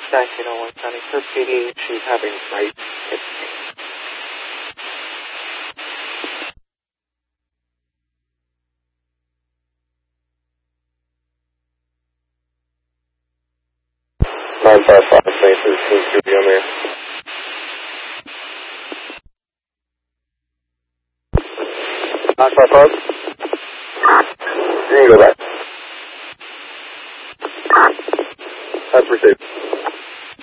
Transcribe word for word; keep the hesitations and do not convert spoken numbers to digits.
Yankee oh one Sunny for P D, she's having night hip pain. nine five five, Mason, seems to be on there. nine five five? You can go back. That's received.